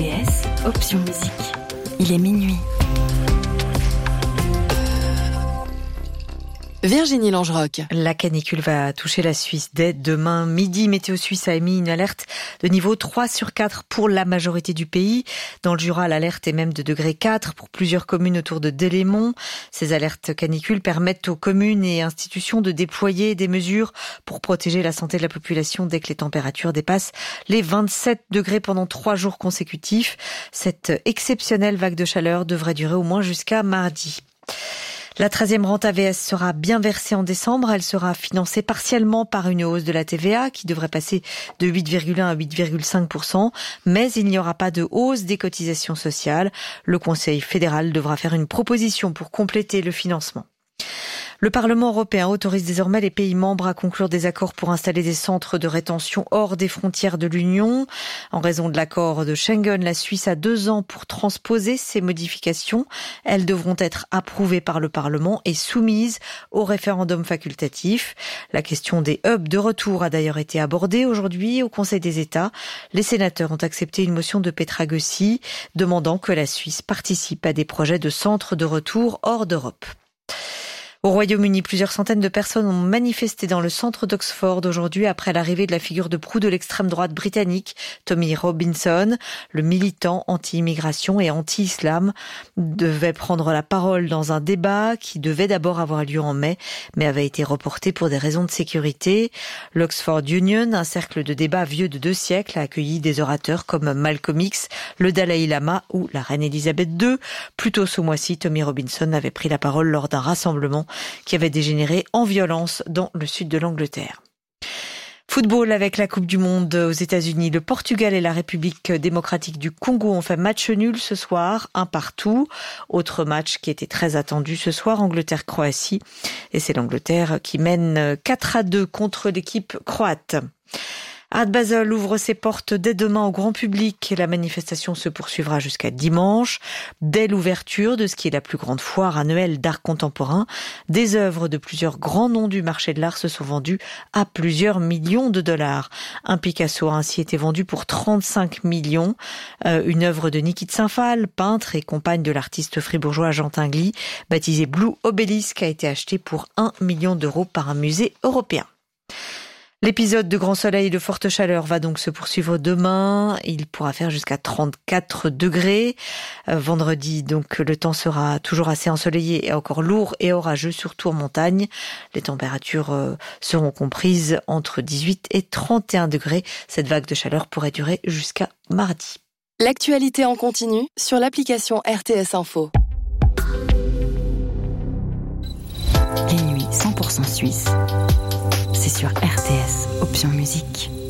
RTS, option musique. Il est minuit. Virginie Langerock. La canicule va toucher la Suisse dès demain midi. Météo Suisse a émis une alerte de niveau 3 sur 4 pour la majorité du pays. Dans le Jura, l'alerte est même de degré 4 pour plusieurs communes autour de Delémont. Ces alertes canicules permettent aux communes et institutions de déployer des mesures pour protéger la santé de la population dès que les températures dépassent les 27 degrés pendant 3 jours consécutifs. Cette exceptionnelle vague de chaleur devrait durer au moins jusqu'à mardi. La 13e rente AVS sera bien versée en décembre. Elle sera financée partiellement par une hausse de la TVA qui devrait passer de 8,1 à 8,5%. Mais il n'y aura pas de hausse des cotisations sociales. Le Conseil fédéral devra faire une proposition pour compléter le financement. Le Parlement européen autorise désormais les pays membres à conclure des accords pour installer des centres de rétention hors des frontières de l'Union. En raison de l'accord de Schengen, la Suisse a 2 ans pour transposer ces modifications. Elles devront être approuvées par le Parlement et soumises au référendum facultatif. La question des hubs de retour a d'ailleurs été abordée aujourd'hui au Conseil des États. Les sénateurs ont accepté une motion de Petra Gussi demandant que la Suisse participe à des projets de centres de retour hors d'Europe. Au Royaume-Uni, plusieurs centaines de personnes ont manifesté dans le centre d'Oxford aujourd'hui après l'arrivée de la figure de proue de l'extrême droite britannique, Tommy Robinson. Le militant anti-immigration et anti-islam devait prendre la parole dans un débat qui devait d'abord avoir lieu en mai, mais avait été reporté pour des raisons de sécurité. L'Oxford Union, un cercle de débat vieux de 2 siècles, a accueilli des orateurs comme Malcolm X, le Dalai Lama ou la reine Elisabeth II. Plus tôt ce mois-ci, Tommy Robinson avait pris la parole lors d'un rassemblement qui avait dégénéré en violence dans le sud de l'Angleterre. Football avec la Coupe du Monde aux États-Unis. Le Portugal et la République démocratique du Congo ont fait match nul ce soir, 1-1. Autre match qui était très attendu ce soir, Angleterre-Croatie. Et c'est l'Angleterre qui mène 4-2 contre l'équipe croate. Art Basel ouvre ses portes dès demain au grand public. La manifestation se poursuivra jusqu'à dimanche. Dès l'ouverture de ce qui est la plus grande foire annuelle d'art contemporain, des œuvres de plusieurs grands noms du marché de l'art se sont vendues à plusieurs millions de dollars. Un Picasso a ainsi été vendu pour 35 millions. Une œuvre de Niki de Saint-Phal, peintre et compagne de l'artiste fribourgeois Jean Tinguely, baptisée Blue Obelisk, a été achetée pour 1 million d'euros par un musée européen. L'épisode de grand soleil et de forte chaleur va donc se poursuivre demain. Il pourra faire jusqu'à 34 degrés. Vendredi, donc, le temps sera toujours assez ensoleillé et encore lourd et orageux, surtout en montagne. Les températures seront comprises entre 18 et 31 degrés. Cette vague de chaleur pourrait durer jusqu'à mardi. L'actualité en continu sur l'application RTS Info. Les nuits 100% suisse. C'est sur RTS, option musique.